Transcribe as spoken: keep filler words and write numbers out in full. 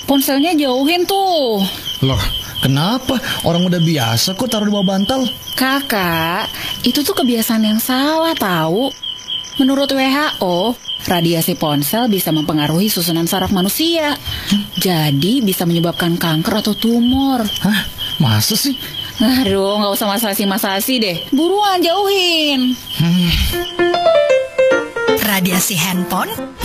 ponselnya jauhin tuh. Loh, kenapa? Orang udah biasa kok taruh di bawah bantal. Kakak, itu tuh kebiasaan yang salah tahu. Menurut W H O, radiasi ponsel bisa mempengaruhi susunan saraf manusia. Hmm? Jadi bisa menyebabkan kanker atau tumor. Hah? Masa sih? Aduh, nggak usah masasi-masasi deh. Buruan jauhin. Hmm. Radiasi handphone